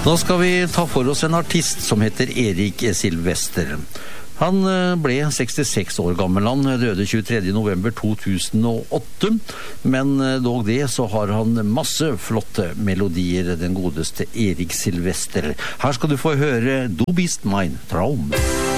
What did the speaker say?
Da skal vi ta for oss en artist som heter Erik Sylvester. Han ble 66 år gammel, han døde 23. november 2008, men dog det så har han masse flotte melodier, den godeste Erik Sylvester. Her skal du få høre Du bist mein Traum.